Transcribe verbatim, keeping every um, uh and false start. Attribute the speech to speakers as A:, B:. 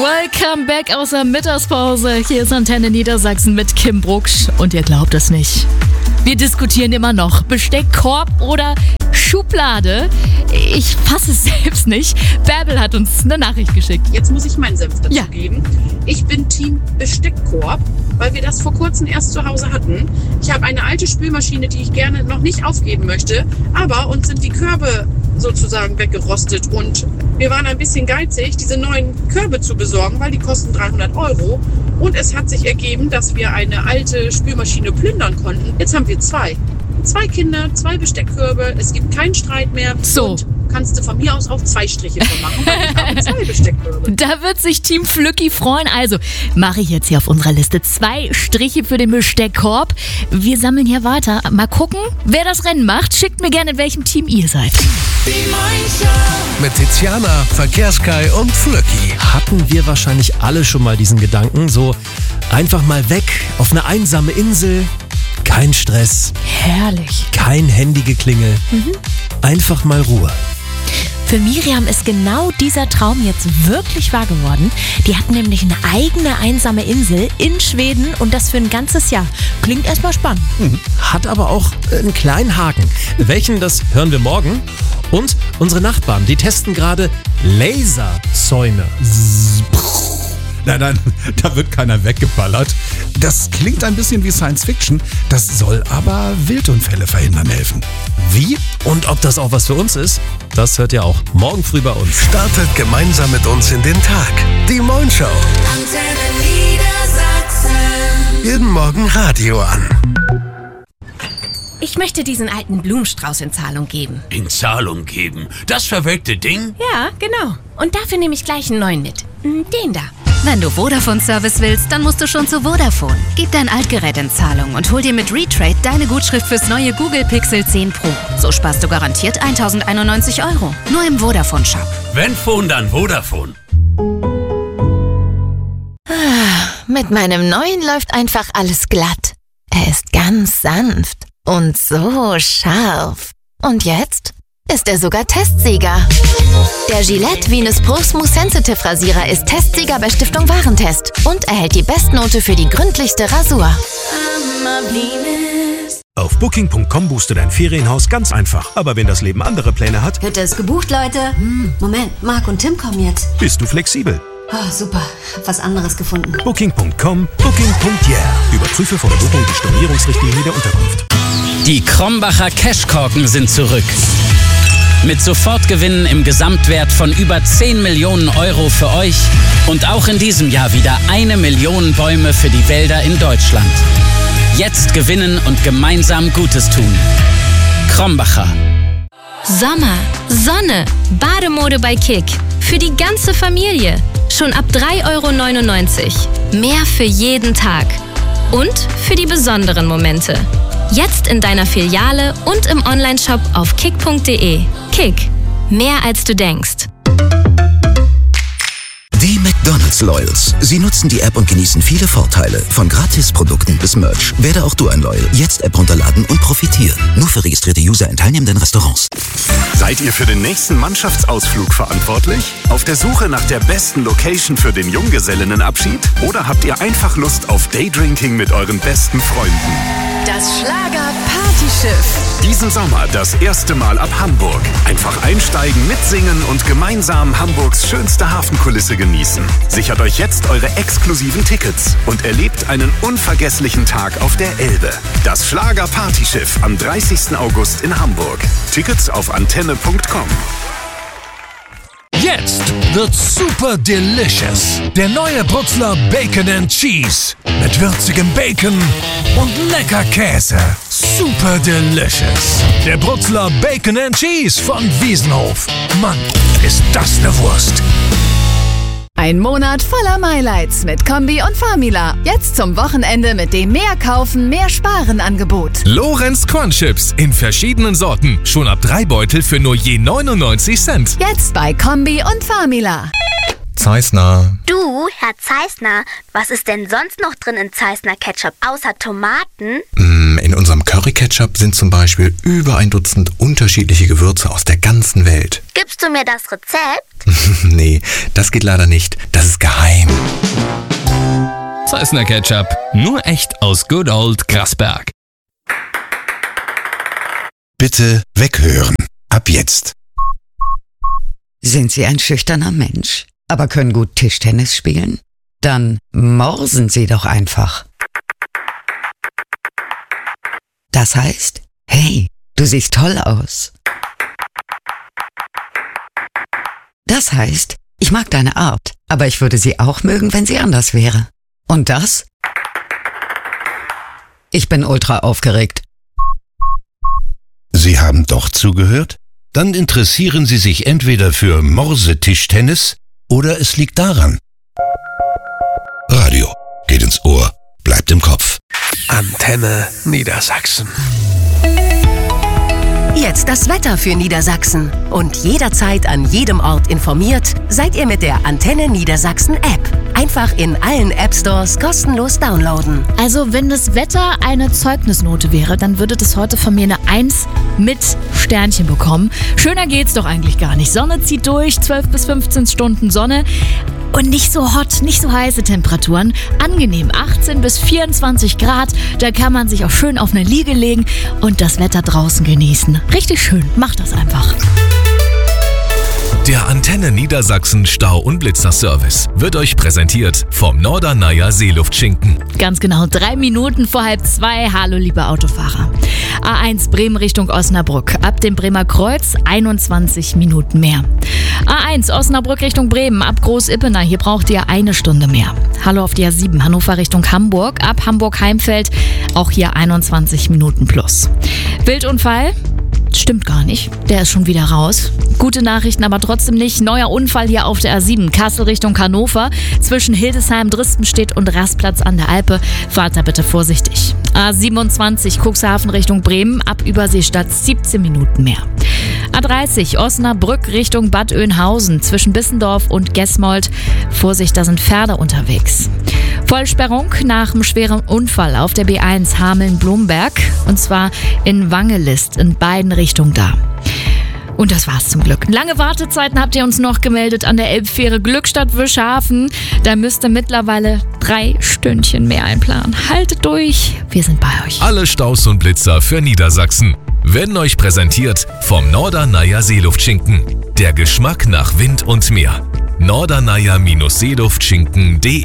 A: Welcome back aus der Mittagspause. Hier ist Antenne Niedersachsen mit Kim Brucksch. Und ihr glaubt es nicht. Wir diskutieren immer noch. Besteckkorb oder Schublade? Ich fasse es selbst nicht. Bärbel hat uns eine Nachricht geschickt.
B: Jetzt muss ich meinen Senf dazu
A: ja.
B: geben. Ich bin Team Besteckkorb, weil wir das vor kurzem erst zu Hause hatten. Ich habe eine alte Spülmaschine, die ich gerne noch nicht aufgeben möchte. Aber uns sind die Körbe sozusagen weggerostet. Und wir waren ein bisschen geizig, diese neuen Körbe zu besorgen, weil die kosten dreihundert Euro. Und es hat sich ergeben, dass wir eine alte Spülmaschine plündern konnten. Jetzt haben wir zwei. Zwei Kinder, zwei Besteckkörbe, es gibt keinen Streit mehr.
A: So.
B: Und kannst du von mir aus auch zwei Striche von machen, weil ich habe zwei Besteckkörbe.
A: Da wird sich Team Flücki freuen. Also mache ich jetzt hier auf unserer Liste zwei Striche für den Besteckkorb. Wir sammeln hier weiter. Mal gucken, wer das Rennen macht. Schickt mir gerne, in welchem Team ihr seid.
C: Die Morgenshow mit Tiziana, Verkehrskai und Flöcki.
D: Hatten wir wahrscheinlich alle schon mal diesen Gedanken, so einfach mal weg auf eine einsame Insel, kein Stress,
A: Herrlich.
D: kein Handygeklingel, mhm. einfach mal Ruhe.
E: Für Miriam ist genau dieser Traum jetzt wirklich wahr geworden. Die hat nämlich eine eigene einsame Insel in Schweden und das für ein ganzes Jahr. Klingt erstmal spannend.
D: Mhm. Hat aber auch einen kleinen Haken. Welchen, das hören wir morgen. Und unsere Nachbarn, die testen gerade Laserzäune.
F: Nein, nein, da wird keiner weggeballert. Das klingt ein bisschen wie Science Fiction. Das soll aber Wildunfälle verhindern helfen.
D: Wie und ob das auch was für uns ist, das hört ihr auch morgen früh bei uns.
C: Startet gemeinsam mit uns in den Tag. Die Morgenshow.
G: Antenne Niedersachsen.
C: Jeden Morgen Radio an.
E: Ich möchte diesen alten Blumenstrauß in Zahlung geben.
H: In Zahlung geben? Das verwelkte Ding?
E: Ja, genau. Und dafür nehme ich gleich einen neuen mit. Den da.
I: Wenn du Vodafone-Service willst, dann musst du schon zu Vodafone. Gib dein Altgerät in Zahlung und hol dir mit Retrade deine Gutschrift fürs neue Google Pixel zehn Pro. So sparst du garantiert tausendeinundneunzig Euro. Nur im Vodafone-Shop.
H: Wenn Phone, dann Vodafone.
J: Mit meinem neuen läuft einfach alles glatt. Er ist ganz sanft und so scharf. Und jetzt ist er sogar Testsieger. Der Gillette Venus Pro Smooth Sensitive Rasierer ist Testsieger bei Stiftung Warentest und erhält die Bestnote für die gründlichste Rasur.
K: Auf Booking Punkt com buchst du dein Ferienhaus ganz einfach. Aber wenn das Leben andere Pläne hat...
L: Hütte ist gebucht, Leute. Hm, Moment, Marc und Tim kommen jetzt.
K: Bist du flexibel?
L: Oh, super, hab was anderes gefunden.
K: Booking Punkt com, Booking Punkt yeah. Überprüfe vor der Buchung die Stornierungsrichtlinie der Unterkunft.
M: Die Krombacher Cashkorken sind zurück. Mit Sofortgewinnen im Gesamtwert von über zehn Millionen Euro für euch und auch in diesem Jahr wieder eine Million Bäume für die Wälder in Deutschland. Jetzt gewinnen und gemeinsam Gutes tun. Krombacher.
N: Sommer, Sonne, Bademode bei Kick. Für die ganze Familie. Schon ab drei Euro neunundneunzig. Mehr für jeden Tag. Und für die besonderen Momente. Jetzt in deiner Filiale und im Onlineshop auf kick punkt de. Kick. Mehr als du denkst.
O: Die McDonald's Loyals. Sie nutzen die App und genießen viele Vorteile. Von Gratisprodukten bis Merch. Werde auch du ein Loyal. Jetzt App runterladen und profitieren. Nur für registrierte User in teilnehmenden Restaurants.
P: Seid ihr für den nächsten Mannschaftsausflug verantwortlich? Auf der Suche nach der besten Location für den Junggesellinnenabschied? Oder habt ihr einfach Lust auf Daydrinking mit euren besten Freunden?
G: Das Schlager-Partyschiff.
P: Diesen Sommer das erste Mal ab Hamburg. Einfach einsteigen, mitsingen und gemeinsam Hamburgs schönste Hafenkulisse genießen. Sichert euch jetzt eure exklusiven Tickets und erlebt einen unvergesslichen Tag auf der Elbe. Das Schlager-Partyschiff am dreißigsten August in Hamburg. Tickets auf antenne punkt com.
C: Jetzt wird super delicious. Der neue Brutzler Bacon and Cheese. Mit würzigem Bacon und lecker Käse. Super delicious. Der Brutzler Bacon and Cheese von Wiesenhof. Mann, ist das eine Wurst.
Q: Ein Monat voller Highlights mit Kombi und Famila. Jetzt zum Wochenende mit dem Mehr kaufen, mehr sparen Angebot.
R: Lorenz Cornchips in verschiedenen Sorten. Schon ab drei Beutel für nur je neunundneunzig Cent.
Q: Jetzt bei Kombi und Famila.
S: Zeissner.
T: Du, Herr Zeissner, was ist denn sonst noch drin in Zeissner Ketchup außer Tomaten?
S: In unserem Curry-Ketchup sind zum Beispiel über ein Dutzend unterschiedliche Gewürze aus der ganzen Welt.
T: Gibst du mir das Rezept?
S: Nee, das geht leider nicht. Das ist geheim.
R: Zeissner Ketchup, nur echt aus Good Old Grasberg.
U: Bitte weghören. Ab jetzt.
V: Sind Sie ein schüchterner Mensch, aber können gut Tischtennis spielen? Dann morsen Sie doch einfach. Das heißt, hey, du siehst toll aus. Das heißt, ich mag deine Art, aber ich würde sie auch mögen, wenn sie anders wäre. Und das? Ich bin ultra aufgeregt.
U: Sie haben doch zugehört? Dann interessieren Sie sich entweder für Morsetischtennis oder es liegt daran. Radio geht ins Ohr, bleibt im Kopf.
C: Antenne Niedersachsen.
W: Jetzt das Wetter für Niedersachsen. Und jederzeit an jedem Ort informiert, seid ihr mit der Antenne Niedersachsen App. Einfach in allen App Stores kostenlos downloaden.
A: Also wenn das Wetter eine Zeugnisnote wäre, dann würde das heute von mir eine eins mit Sternchen bekommen. Schöner geht's doch eigentlich gar nicht. Sonne zieht durch, zwölf bis fünfzehn Stunden Sonne. Und nicht so hot, nicht so heiße Temperaturen. Angenehm, achtzehn bis vierundzwanzig Grad. Da kann man sich auch schön auf eine Liege legen und das Wetter draußen genießen. Richtig schön, macht das einfach.
R: Der Antenne Niedersachsen Stau- und Blitzerservice wird euch präsentiert vom Norderneier Seeluftschinken.
A: Ganz genau, drei Minuten vor halb zwei. Hallo, liebe Autofahrer. A eins Bremen Richtung Osnabrück. Ab dem Bremer Kreuz einundzwanzig Minuten mehr. A eins Osnabrück Richtung Bremen. Ab Groß-Ippener. Hier braucht ihr eine Stunde mehr. Hallo auf die A sieben Hannover Richtung Hamburg. Ab Hamburg-Heimfeld. Auch hier einundzwanzig Minuten plus. Wildunfall? Stimmt gar nicht. Der ist schon wieder raus. Gute Nachrichten aber trotzdem nicht. Neuer Unfall hier auf der A sieben. Kassel Richtung Hannover. Zwischen Hildesheim, Dristenstedt und Rastplatz an der Alpe. Fahrt da bitte vorsichtig. A siebenundzwanzig Cuxhaven Richtung Bremen. Ab Überseestadt siebzehn Minuten mehr. A dreißig Osnabrück Richtung Bad Oeynhausen. Zwischen Bissendorf und Gesmold. Vorsicht, da sind Pferde unterwegs. Vollsperrung nach einem schweren Unfall auf der B eins Hameln-Blumberg. Und zwar in Wangelist, in beiden Richtungen da. Und das war's zum Glück. Lange Wartezeiten habt ihr uns noch gemeldet an der Elbfähre Glückstadt-Wischhafen. Da müsst ihr mittlerweile drei Stündchen mehr einplanen. Haltet durch, wir sind bei euch.
R: Alle Staus und Blitzer für Niedersachsen werden euch präsentiert vom Norderneier Seeluftschinken. Der Geschmack nach Wind und Meer. norderneier Seeluftschinken punkt de